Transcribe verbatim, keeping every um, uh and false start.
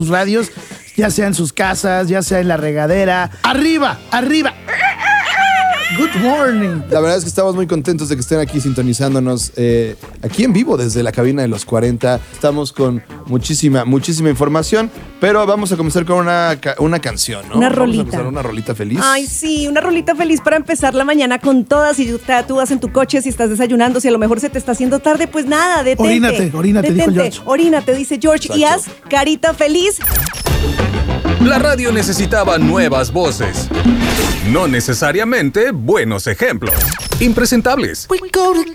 radios, ya sea en sus casas, ya sea en la regadera. ¡Arriba! ¡Arriba! Good morning. La verdad es que estamos muy contentos de que estén aquí sintonizándonos eh, aquí en vivo desde la cabina de los cuarenta. Estamos con muchísima, muchísima información, pero vamos a comenzar con una, una canción, ¿no? Una vamos rolita. a empezar una rolita feliz. Ay, sí, una rolita feliz para empezar la mañana con todas. Si tú vas en tu coche, si estás desayunando, si a lo mejor se te está haciendo tarde, pues nada, detente. Orínate, orínate, detente, dijo George. Orínate, dice George, Exacto. y haz carita feliz. La radio necesitaba nuevas voces. No necesariamente buenos ejemplos. Impresentables.